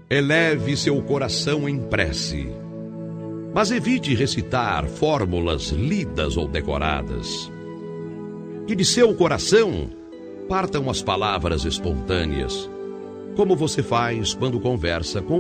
eleve seu coração em prece, mas evite recitar fórmulas lidas ou decoradas. Que de seu coração partam as palavras espontâneas, como você faz quando conversa com